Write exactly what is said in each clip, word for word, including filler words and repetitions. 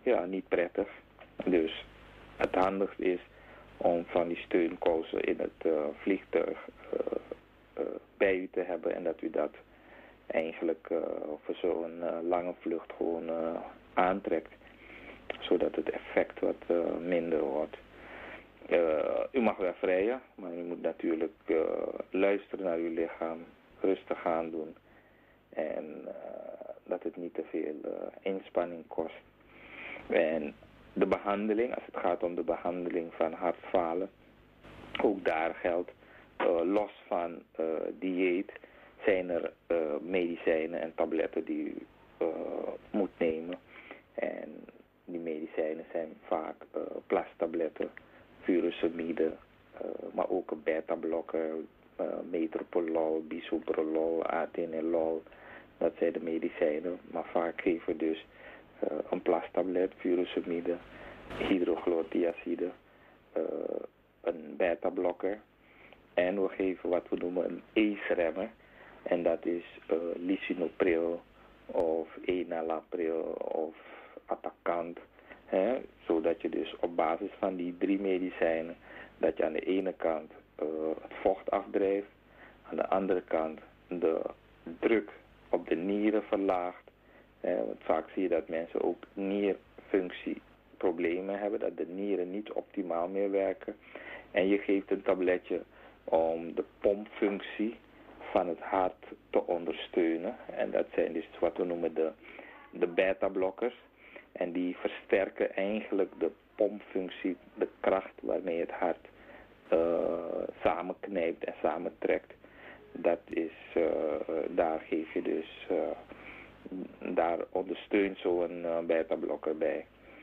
ja, niet prettig. Dus het handigst is om van die steunkousen in het uh, vliegtuig uh, uh, bij u te hebben. En dat u dat eigenlijk uh, voor zo'n uh, lange vlucht gewoon uh, aantrekt. Zodat het effect wat uh, minder wordt. Uh, u mag wel vrijen, maar u moet natuurlijk uh, luisteren naar uw lichaam. Rustig aan doen. En uh, dat het niet te veel uh, inspanning kost. En de behandeling, als het gaat om de behandeling van hartfalen, ook daar geldt, uh, los van uh, dieet, zijn er uh, medicijnen en tabletten die u uh, moet nemen. En die medicijnen zijn vaak uh, plastabletten, furosemide, uh, maar ook een beta-blokker, uh, metoprolol, bisoprolol, atenolol. Dat zijn de medicijnen, maar vaak geven we dus uh, een plastablet, furosemide, hydrochlorothiazide, uh, een beta-blokker. En we geven wat we noemen een A C E-remmer. En dat is uh, lisinopril of enalapril of Atacant. Hè? Zodat je dus op basis van die drie medicijnen, dat je aan de ene kant uh, het vocht afdrijft, aan de andere kant de druk op de nieren verlaagt. Hè? Want vaak zie je dat mensen ook nierfunctieproblemen hebben, dat de nieren niet optimaal meer werken. En je geeft een tabletje om de pompfunctie van het hart te ondersteunen. En dat zijn dus wat we noemen de, de beta-blokkers. En die versterken eigenlijk de pompfunctie, de kracht waarmee het hart uh, samenknijpt en samentrekt. Dat is, uh, daar geef je dus, uh, daar ondersteunt zo'n uh, beta-blokker bij.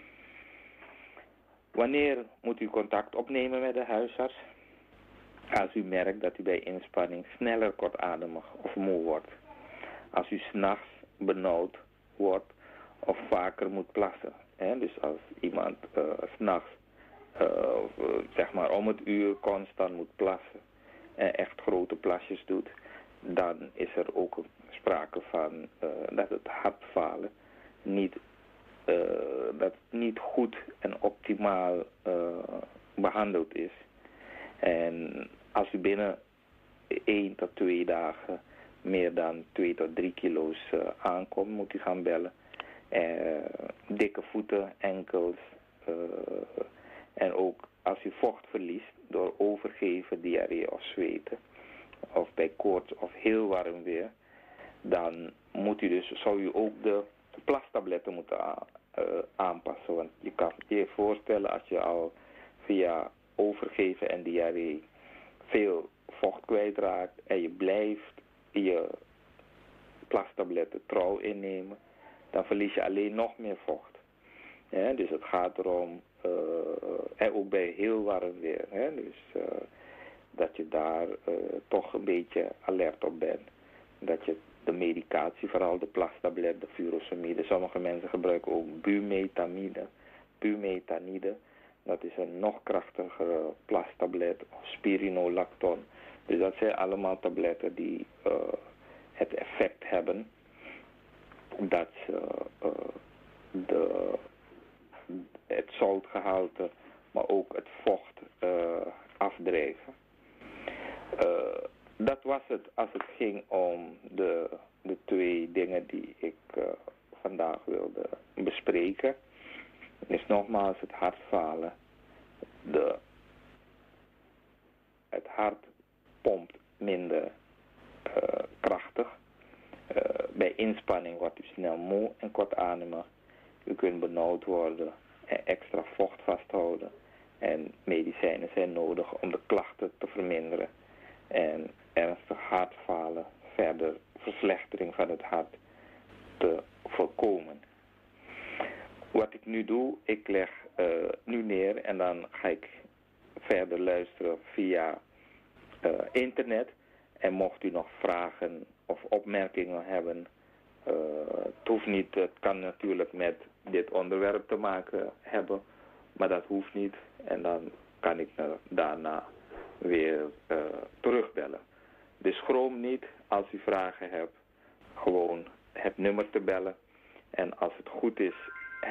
Wanneer moet u contact opnemen met de huisarts? Als u merkt dat u bij inspanning sneller kortademig of moe wordt. Als u 's nachts benauwd wordt of vaker moet plassen. Hè? Dus als iemand uh, 's nachts uh, zeg maar om het uur constant moet plassen en echt grote plasjes doet, dan is er ook sprake van uh, dat het hartfalen niet, uh, dat niet goed en optimaal uh, behandeld is. En als u binnen één tot twee dagen meer dan twee tot drie kilo's uh, aankomt, moet u gaan bellen. Uh, dikke voeten, enkels. Uh, en ook als u vocht verliest door overgeven, diarree of zweten. Of bij koorts of heel warm weer. Dan moet u dus, zou u ook de plastabletten moeten aan, uh, aanpassen. Want je kan je voorstellen als je al via overgeven en diarree veel vocht kwijtraakt en je blijft je plastabletten trouw innemen, dan verlies je alleen nog meer vocht. Ja, dus het gaat erom, uh, en ook bij heel warm weer, hè, dus uh, dat je daar uh, toch een beetje alert op bent. Dat je de medicatie, vooral de plastablet, de furosemide, sommige mensen gebruiken ook bumetamide, bumetanide. Dat is een nog krachtigere plastablet of spironolacton. Dus dat zijn allemaal tabletten die uh, het effect hebben dat ze uh, de, het zoutgehalte, maar ook het vocht uh, afdrijven. Uh, dat was het als het ging om de, de twee dingen die ik uh, vandaag wilde bespreken. Dus nogmaals, het hartfalen. De, het hart pompt minder uh, krachtig. Uh, bij inspanning wordt u snel moe en kortademig. U kunt benauwd worden en extra vocht vasthouden. En medicijnen zijn nodig om de klachten te verminderen. En ernstig hartfalen, verder verslechtering van het hart te voorkomen. Wat ik nu doe, ik leg uh, nu neer en dan ga ik verder luisteren via uh, internet. En mocht u nog vragen of opmerkingen hebben, uh, het hoeft niet, het kan natuurlijk met dit onderwerp te maken hebben, maar dat hoeft niet. En dan kan ik uh, daarna weer uh, terugbellen. Dus schroom niet als u vragen hebt, gewoon het nummer te bellen. En als het goed is